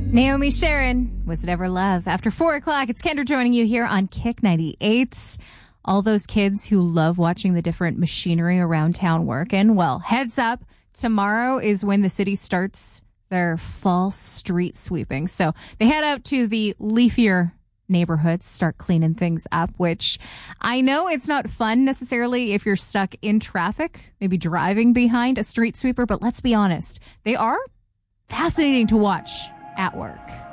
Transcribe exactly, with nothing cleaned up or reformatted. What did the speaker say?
Naomi Sharon, Was It Ever Love? After four o'clock, it's Kendra joining you here on Kick ninety-eight. All those kids who love watching the different machinery around town working, well, heads up, tomorrow is when the city starts their fall street sweeping. So they head out to the leafier neighborhoods, start cleaning things up, which I know it's not fun necessarily if you're stuck in traffic, maybe driving behind a street sweeper, but let's be honest, they are fascinating to watch at work.